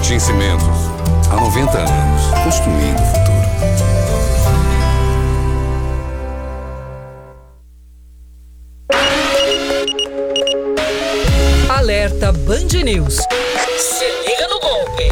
Valentim Cimentos. Há 90 anos, construindo o futuro. Alerta Band News. Se liga no golpe.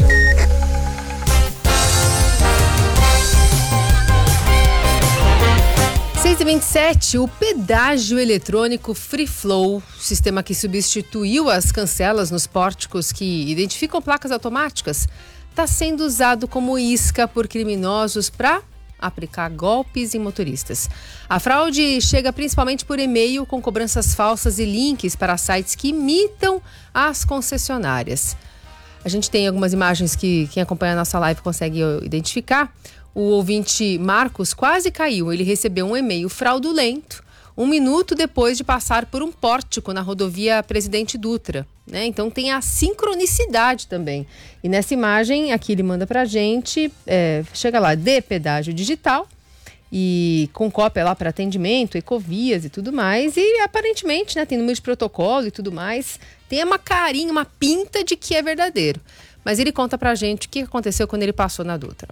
Seis e 27, o pedágio eletrônico Free Flow, sistema que substituiu as cancelas nos pórticos que identificam placas automáticas, está sendo usado como isca por criminosos para aplicar golpes em motoristas. A fraude chega principalmente por e-mail com cobranças falsas e links para sites que imitam as concessionárias. A gente tem algumas imagens que quem acompanha a nossa live consegue identificar. O ouvinte Marcos quase caiu. Ele recebeu um e-mail fraudulento 1 minuto depois de passar por um pórtico na rodovia Presidente Dutra, né? Então tem a sincronicidade também. E nessa imagem, aqui ele manda pra gente, chega lá, de pedágio digital, e com cópia lá para atendimento, Ecovias e tudo mais, e aparentemente, né, tem número de protocolo e tudo mais, tem uma carinha, uma pinta de que é verdadeiro. Mas ele conta pra gente o que aconteceu quando ele passou na Dutra.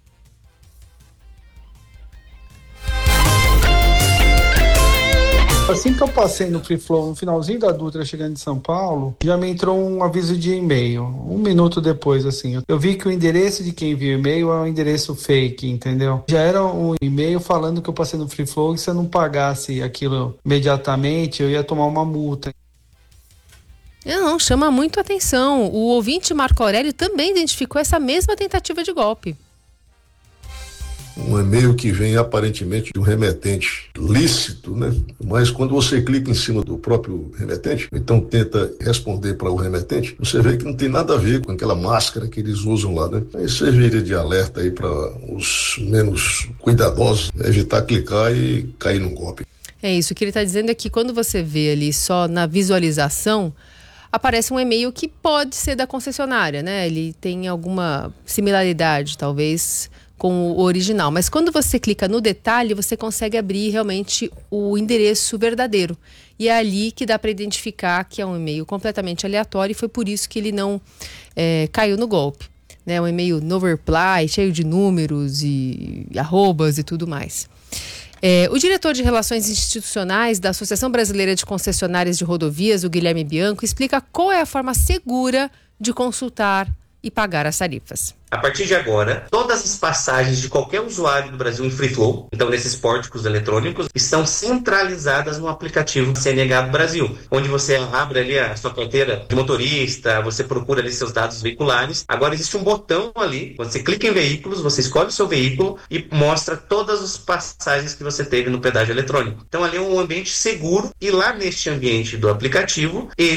Assim que eu passei no Free Flow, no finalzinho da Dutra, chegando em São Paulo, já me entrou um aviso de e-mail. 1 minuto depois, assim. Eu vi que o endereço de quem enviou e-mail é um endereço fake, entendeu? Já era um e-mail falando que eu passei no Free Flow e se eu não pagasse aquilo imediatamente, eu ia tomar uma multa. Não, chama muito atenção. O ouvinte Marco Aurélio também identificou essa mesma tentativa de golpe. Um e-mail que vem aparentemente de um remetente lícito, né? Mas quando você clica em cima do próprio remetente, então tenta responder para o remetente, você vê que não tem nada a ver com aquela máscara que eles usam lá, né? Aí serviria de alerta aí para os menos cuidadosos evitar clicar e cair num golpe. É isso, o que ele está dizendo é que quando você vê ali só na visualização, aparece um e-mail que pode ser da concessionária, né? Ele tem alguma similaridade, talvez, com o original. Mas quando você clica no detalhe, você consegue abrir realmente o endereço verdadeiro. E é ali que dá para identificar que é um e-mail completamente aleatório e foi por isso que ele não caiu no golpe. Né? Um e-mail no reply, cheio de números e arrobas e tudo mais. O diretor de Relações Institucionais da Associação Brasileira de Concessionárias de Rodovias, o Guilherme Bianco, explica qual é a forma segura de consultar e pagar as tarifas. A partir de agora, todas as passagens de qualquer usuário do Brasil em Free Flow, então nesses pórticos eletrônicos, estão centralizadas no aplicativo CNH do Brasil, onde você abre ali a sua carteira de motorista, você procura ali seus dados veiculares. Agora existe um botão ali, você clica em veículos, você escolhe o seu veículo e mostra todas as passagens que você teve no pedágio eletrônico. Então ali é um ambiente seguro e lá neste ambiente do aplicativo,